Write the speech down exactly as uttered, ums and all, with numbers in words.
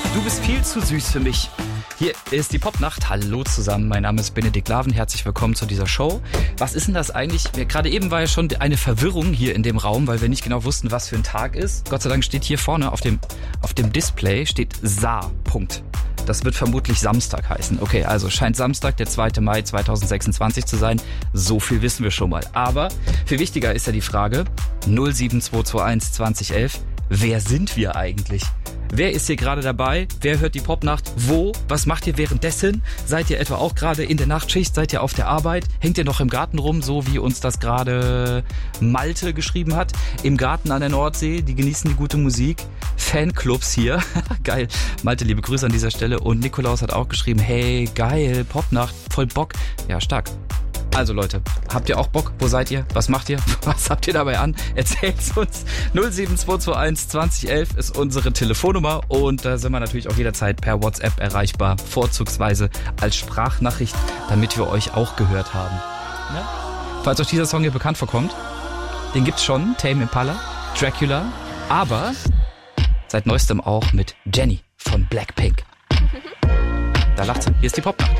du bist viel zu süß für mich. Hier ist die Popnacht. Hallo zusammen, mein Name ist Benedikt Laven. Herzlich willkommen zu dieser Show. Was ist denn das eigentlich? Gerade eben war ja schon eine Verwirrung hier in dem Raum, weil wir nicht genau wussten, was für ein Tag ist. Gott sei Dank steht hier vorne auf dem, auf dem Display steht Sa. Punkt. Das wird vermutlich Samstag heißen. Okay, also scheint Samstag, der zweite Mai zweitausendsechsundzwanzig zu sein. So viel wissen wir schon mal. Aber viel wichtiger ist ja die Frage null sieben zwei zwei eins zwanzig elf. Wer sind wir eigentlich? Wer ist hier gerade dabei? Wer hört die Popnacht? Wo? Was macht ihr währenddessen? Seid ihr etwa auch gerade in der Nachtschicht? Seid ihr auf der Arbeit? Hängt ihr noch im Garten rum, so wie uns das gerade Malte geschrieben hat? Im Garten an der Nordsee, die genießen die gute Musik. Fanclubs hier. Geil. Malte, liebe Grüße an dieser Stelle. Und Nikolaus hat auch geschrieben, hey, geil, Popnacht, voll Bock. Ja, stark. Also Leute, habt ihr auch Bock? Wo seid ihr? Was macht ihr? Was habt ihr dabei an? Erzählt's uns. null sieben zwei zwei eins zwanzig elf ist unsere Telefonnummer und da sind wir natürlich auch jederzeit per WhatsApp erreichbar, vorzugsweise als Sprachnachricht, damit wir euch auch gehört haben. Ja? Falls euch dieser Song hier bekannt vorkommt, den gibt's schon, Tame Impala, Dracula, aber seit neuestem auch mit Jennie von Blackpink. Da lacht sie. Hier ist die Popnacht.